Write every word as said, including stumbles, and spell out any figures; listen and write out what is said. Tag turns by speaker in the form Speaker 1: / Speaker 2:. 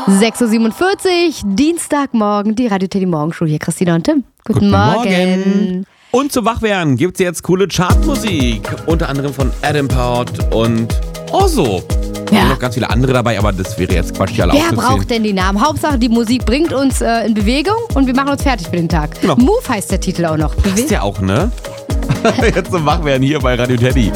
Speaker 1: sechs Uhr siebenundvierzig, Dienstagmorgen, die Radio Teddy Morgenshow. Hier Christina und Tim. Guten,
Speaker 2: Guten
Speaker 1: Morgen.
Speaker 2: Morgen. Und zu Wachwerden gibt's jetzt coole Chartmusik. Unter anderem von Adam Part und Ozo.
Speaker 1: Ja.
Speaker 2: Und noch ganz viele andere dabei, aber das wäre jetzt Quatsch, die alle
Speaker 1: Wer
Speaker 2: aufzuzählen.
Speaker 1: braucht denn die Namen? Hauptsache, die Musik bringt uns äh, in Bewegung und wir machen uns fertig für den Tag.
Speaker 2: Genau.
Speaker 1: Move heißt der Titel auch noch.
Speaker 2: Passt ja auch, ne? Jetzt zum Wachwerden hier bei Radio Teddy.